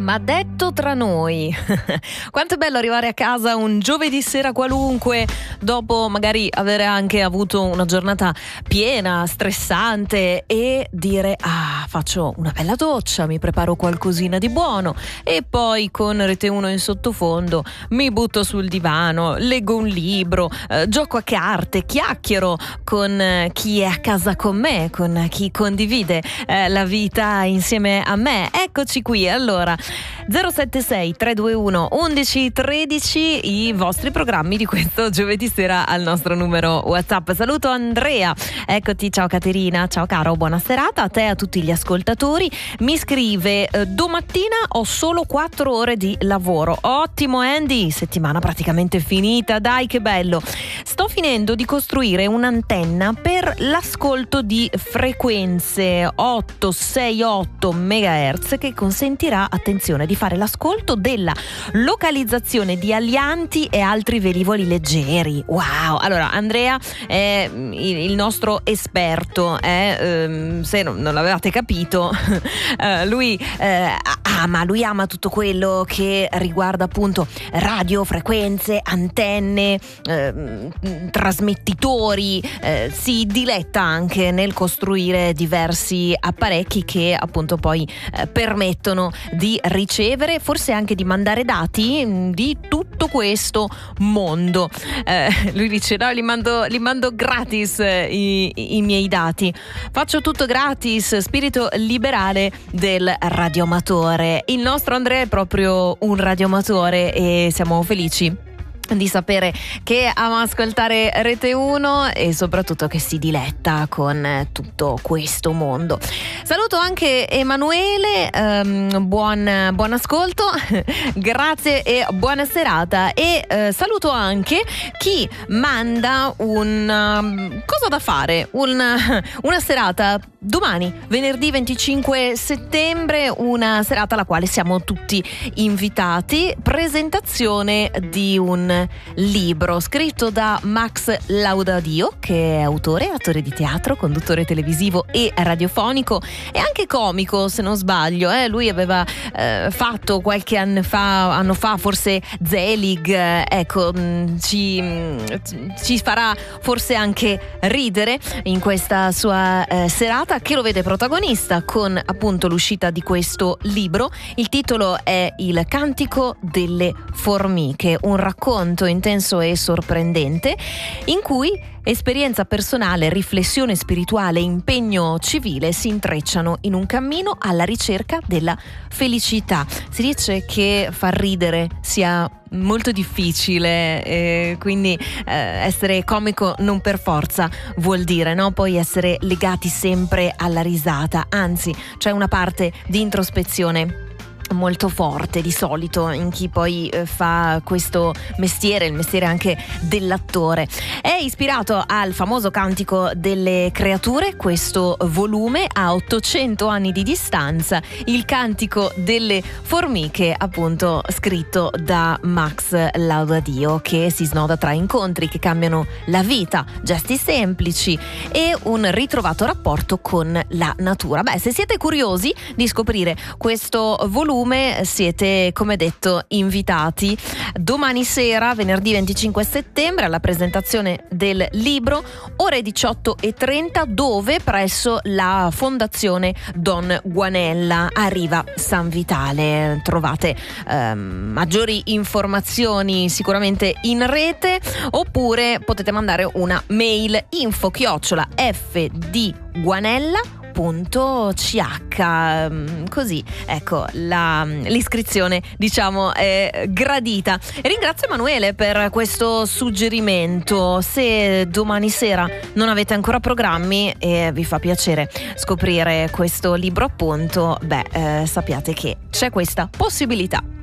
Ma detto tra noi, quanto è bello arrivare a casa un giovedì sera qualunque, dopo magari avere anche avuto una giornata piena, stressante, e dire: faccio una bella doccia, mi preparo qualcosina di buono e poi con Rete 1 in sottofondo mi butto sul divano, leggo un libro, gioco a carte, chiacchiero con chi è a casa con me, con chi condivide la vita insieme a me. Eccoci qui, allora 076 321 1113 i vostri programmi di questo giovedì sera al nostro numero WhatsApp. Saluto Andrea, eccoti, ciao Caterina, ciao caro, buona serata a te e a tutti gli ascoltatori. Mi scrive: domattina ho solo 4 ore di lavoro. Ottimo Andy, settimana praticamente finita, dai che bello. Sto finendo di costruire un'antenna per l'ascolto di frequenze 868 MHz che consentirà, attenzione, di fare l'ascolto della localizzazione di alianti e altri velivoli leggeri. Wow! Allora, Andrea è il nostro esperto, se non l'avevate capito, lui ama tutto quello che riguarda appunto radio, frequenze, antenne, trasmettitori, si diletta anche nel costruire diversi apparecchi che appunto poi permettono di ricevere, forse anche di mandare dati di tutto questo mondo. Lui dice: no, li mando gratis i miei dati, faccio tutto gratis, spirito liberale del radioamatore. Il nostro Andrea è proprio un radioamatore e siamo felici di sapere che ama ascoltare Rete 1 e soprattutto che si diletta con tutto questo mondo. Saluto anche Emanuele, buon ascolto, grazie e buona serata. E saluto anche chi manda cosa da fare, una serata domani, venerdì 25 settembre, una serata alla quale siamo tutti invitati, presentazione di un libro scritto da Max Laudadio, che è autore, attore di teatro, conduttore televisivo e radiofonico e anche comico, se non sbaglio. Lui aveva fatto qualche anno fa forse Zelig, ecco, ci farà forse anche ridere in questa sua serata, che lo vede protagonista con appunto l'uscita di questo libro. Il titolo è Il cantico delle formiche, un racconto intenso e sorprendente in cui esperienza personale, riflessione spirituale e impegno civile si intrecciano in un cammino alla ricerca della felicità. Si dice che far ridere sia molto difficile, quindi essere comico non per forza vuol dire, no, poi essere legati sempre alla risata, anzi c'è una parte di introspezione molto forte di solito in chi poi fa questo mestiere, il mestiere anche dell'attore. È ispirato al famoso Cantico delle creature, questo volume a 800 anni di distanza, il Cantico delle formiche, appunto scritto da Max Laudadio, che si snoda tra incontri che cambiano la vita, gesti semplici e un ritrovato rapporto con la natura. Beh, se siete curiosi di scoprire questo volume, siete, come detto, invitati domani sera, venerdì 25 settembre, alla presentazione del libro, ore 18:30, dove presso la Fondazione Don Guanella a Riva San Vitale. Trovate maggiori informazioni sicuramente in rete, oppure potete mandare una mail info@fdguanella.ch, così ecco l'iscrizione, diciamo, è gradita. E ringrazio Emanuele per questo suggerimento. Se domani sera non avete ancora programmi e vi fa piacere scoprire questo libro, appunto, sappiate che c'è questa possibilità.